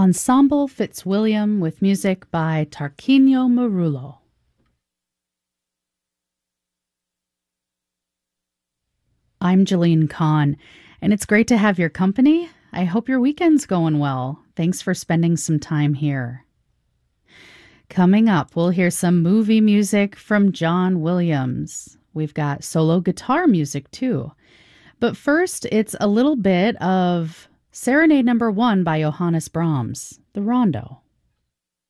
Ensemble Fitzwilliam with music by Tarquinio Marullo. I'm Jeline Kahn, and it's great to have your company. I hope your weekend's going well. Thanks for spending some time here. Coming up, we'll hear some movie music from John Williams. We've got solo guitar music, too. But first, it's a little bit of Serenade No. 1 by Johannes Brahms, the Rondo.